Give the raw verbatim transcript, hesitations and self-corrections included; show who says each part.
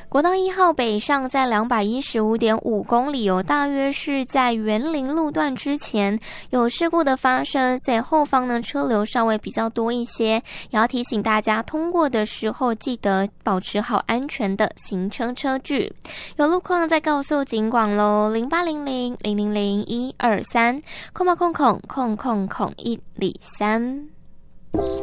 Speaker 1: 国道一号北上在两百一十五点五公里哦，大约是在园林路段之前有事故的发生，所以后方呢车流稍微比较多一些，也要提醒大家通过的时候记得保持好安全的行车车距。有路况再告诉警广咯，零八零零零零零一二三空空空空空空一里三。